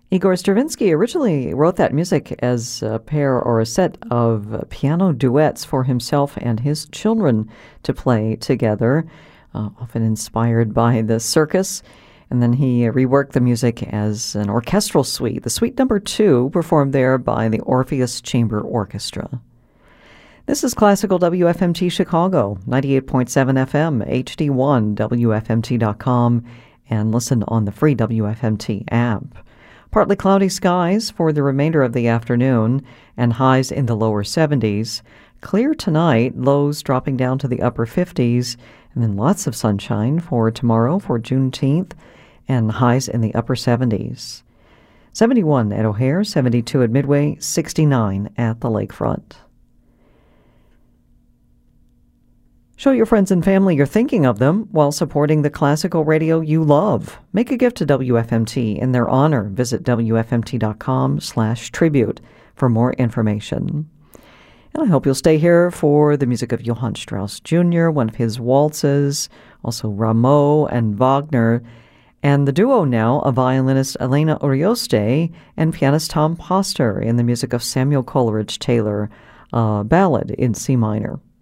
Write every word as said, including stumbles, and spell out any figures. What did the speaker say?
Igor Stravinsky originally wrote that music as a pair or a set of piano duets for himself and his children to play together, uh, often inspired by the circus. And then he reworked the music as an orchestral suite, the suite number two, performed there by the Orpheus Chamber Orchestra. This is Classical W F M T Chicago, ninety-eight point seven F M, H D one, W F M T dot com, and listen on the free W F M T app. Partly cloudy skies for the remainder of the afternoon and highs in the lower seventies. Clear tonight, lows dropping down to the upper fifties, and then lots of sunshine for tomorrow, for Juneteenth, and highs in the upper seventies. seventy-one at O'Hare, seventy-two at Midway, sixty-nine at the lakefront. Show your friends and family you're thinking of them while supporting the classical radio you love. Make a gift to W F M T in their honor. Visit W F M T dot com slash tribute for more information. And I hope you'll stay here for the music of Johann Strauss Junior, one of his waltzes, also Rameau and Wagner, and the duo now of violinist Elena Urioste and pianist Tom Poster in the music of Samuel Coleridge Taylor, a ballad in C minor.